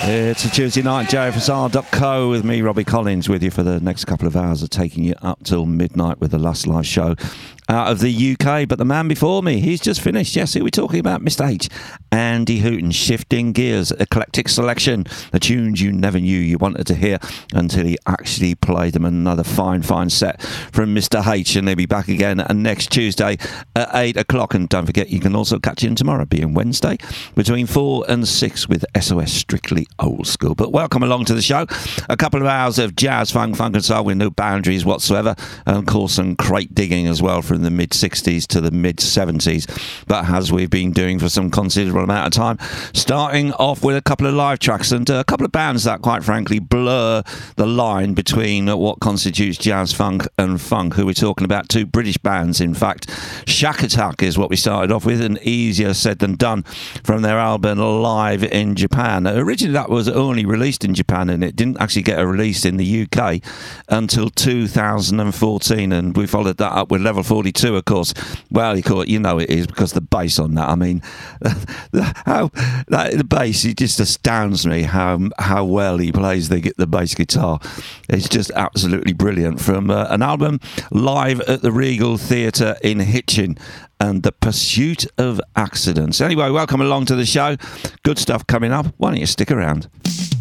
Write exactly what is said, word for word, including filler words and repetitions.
It's a Tuesday night, J F S R dot co with me, Robbie Collins, with you for the next couple of hours of taking you up till midnight with the last live show out of the U K. But the man before me, he's just finished. Yes, who are we talking about? Mister H. Andy Hooton, Shifting Gears, eclectic selection, the tunes you never knew you wanted to hear until he actually played them. Another fine, fine set from Mister H. And they'll be back again next Tuesday at eight o'clock. And don't forget, you can also catch him tomorrow, being Wednesday, between four and six with S O S Strictly Old School. But welcome along to the show. A couple of hours of jazz, funk, funk and soul with no boundaries whatsoever. And of course, some crate digging as well from the mid sixties to the mid seventies. But as we've been doing for some considerable amount of time, starting off with a couple of live tracks and a couple of bands that, quite frankly, blur the line between what constitutes jazz, funk and funk. Who we're talking about, two British bands, in fact. Shack Attack is what we started off with, and Easier Said Than Done from their album Live in Japan. Originally that was only released in Japan, and it didn't actually get a release in the U K until two thousand fourteen, and we followed that up with Level forty-two, of course. Well, you, call it, you know it is, because the bass on that, I mean, how that, the bass, it just astounds me how how well he plays the, the bass guitar. It's just absolutely brilliant. From uh, an album Live at the Regal Theatre in Hitchin, and The Pursuit of Accidents. Anyway, welcome along to the show. Good stuff coming up. Why don't you stick around?